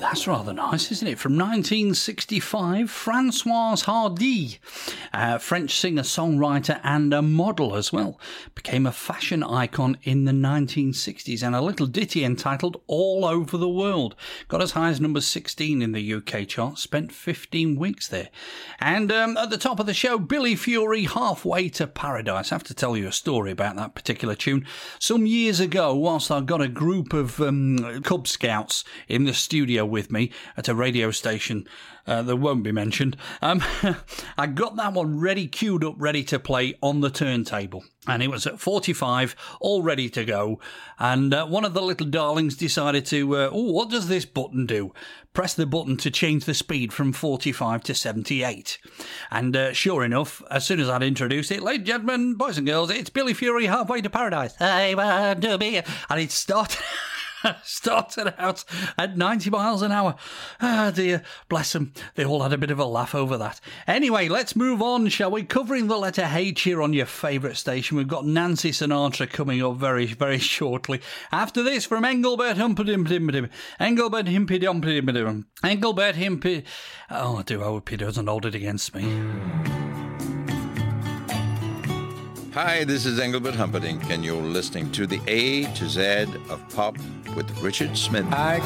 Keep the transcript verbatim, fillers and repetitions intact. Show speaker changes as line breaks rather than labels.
that's rather nice, isn't it? From nineteen sixty-five, Françoise Hardy, a French singer-songwriter and a model as well, became a fashion icon in the nineteen sixties, and a little ditty entitled All Over the World got as high as number sixteen in the U K chart, spent fifteen weeks there. And um, at the top of the show, Billy Fury, Halfway to Paradise. I have to tell you a story about that particular tune. Some years ago, whilst I got a group of um, Cub Scouts in the studio with me at a radio station uh, that won't be mentioned, um, I got that one ready, queued up, ready to play on the turntable. And it was at forty-five, all ready to go. And uh, one of the little darlings decided to, uh, oh, what does this button do? Press the button to change the speed from forty-five to seventy-eight. And uh, sure enough, as soon as I'd introduced it, ladies and gentlemen, boys and girls, it's Billy Fury, Halfway to Paradise. I want to be... And it started... started out at ninety miles an hour. Ah, dear, bless them. They all had a bit of a laugh over that. Anyway, let's move on, shall we? Covering the letter H here on your favourite station. We've got Nancy Sinatra coming up very, very shortly. After this, from Engelbert Humperdinck. Engelbert Humperdinck. Engelbert Humperdinck. Oh, I do hope he doesn't hold it against me.
Hi, this is Engelbert Humperdinck, and you're listening to the A to Z of Pop with Richard Smith.
I